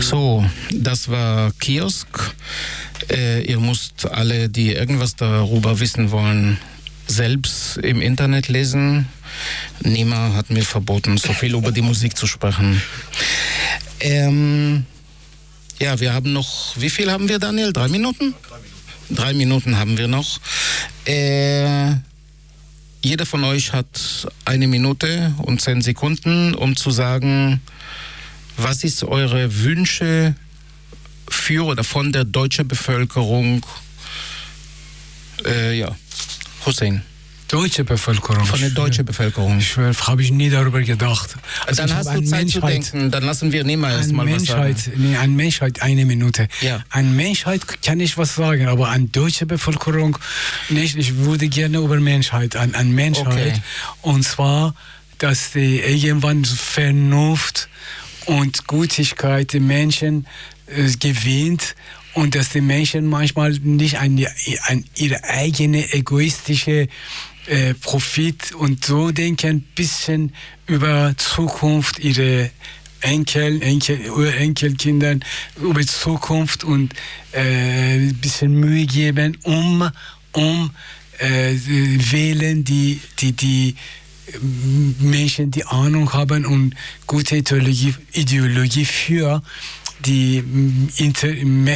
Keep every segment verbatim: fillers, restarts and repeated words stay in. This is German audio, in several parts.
So, das war Kiosk. Äh, ihr müsst alle, die irgendwas darüber wissen wollen, selbst im Internet lesen. Nima hat mir verboten, so viel über die Musik zu sprechen. Ähm, ja, wir haben noch, wie viel haben wir, Daniel? Drei Minuten? Drei Minuten. Drei Minuten haben wir noch. Äh, jeder von euch hat eine Minute und zehn Sekunden, um zu sagen, was ist eure Wünsche für oder von der deutschen Bevölkerung? Äh, ja, Hussein. Deutsche Bevölkerung. Von der deutschen Bevölkerung. Ich habe ich nie darüber gedacht. Also dann hast du Zeit zu denken, dann lassen wir Nima erst mal Menschheit, was sagen. Nee, an Menschheit eine Minute. Ja. An Menschheit kann ich was sagen, aber an deutsche Bevölkerung nicht. Ich würde gerne über Menschheit, an, an Menschheit. Okay. Und zwar, dass die irgendwann Vernunft und Gutigkeit der Menschen äh, gewinnt und dass die Menschen manchmal nicht an, die, an ihre eigene egoistische äh, Profit und so denken, ein bisschen über Zukunft, ihre Enkel, Enkel, Urenkelkindern, über Zukunft und äh, ein bisschen Mühe geben, um, um äh, wählen, die, die, die Menschen, die Ahnung haben und gute Ideologie, Ideologie für die Inter-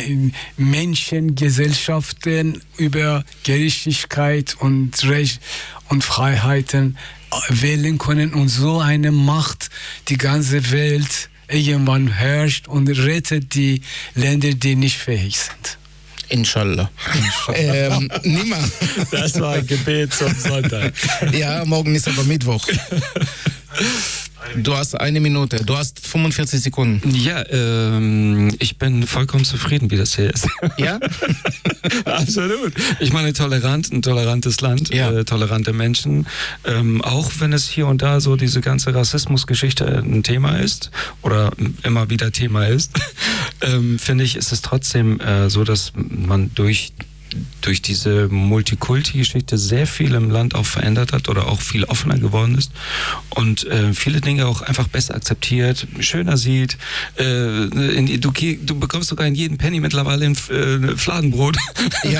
Menschengesellschaften über Gerechtigkeit und Recht und Freiheiten wählen können und so eine Macht die ganze Welt irgendwann herrscht und rettet die Länder, die nicht fähig sind. Inshallah. ähm, Nima. Das war ein Gebet zum Sonntag. Ja, morgen ist aber Mittwoch. Du hast eine Minute, du hast fünfundvierzig Sekunden. Ja, ähm, ich bin vollkommen zufrieden, wie das hier ist. Ja? Absolut. Ich meine, tolerant, ein tolerantes Land, ja. äh, tolerante Menschen. Ähm, auch wenn es hier und da so diese ganze Rassismusgeschichte ein Thema ist oder immer wieder Thema ist, ähm, finde ich, ist es trotzdem äh, so, dass man durch durch diese Multikulti-Geschichte sehr viel im Land auch verändert hat oder auch viel offener geworden ist und äh, viele Dinge auch einfach besser akzeptiert, schöner sieht. Äh, in, du, du bekommst sogar in jedem Penny mittlerweile ein äh, Fladenbrot. Ja.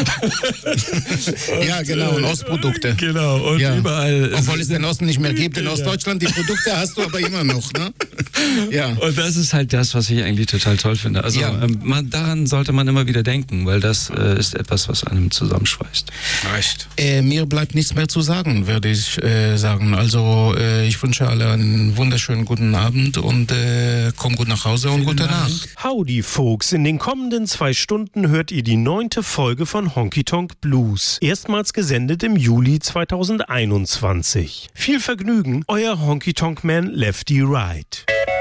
Ja, genau, und Ostprodukte. Genau, und ja. überall. Obwohl es den Osten nicht mehr gibt, in Ostdeutschland, die Produkte hast du aber immer noch, ne? Ja. Und das ist halt das, was ich eigentlich total toll finde. Also ja. ähm, man, daran sollte man immer wieder denken, weil das äh, ist etwas, was einem zusammenschweißt. Reicht. Äh, mir bleibt nichts mehr zu sagen, würde ich äh, sagen. Also äh, ich wünsche alle einen wunderschönen guten Abend und äh, komm gut nach Hause und gute Nacht. Howdy, Folks. In den kommenden zwei Stunden hört ihr die neunte Folge von Honky Tonk Blues. Erstmals gesendet im Juli zweitausendeinundzwanzig. Viel Vergnügen, euer Honky Tonk Man Lefty Right.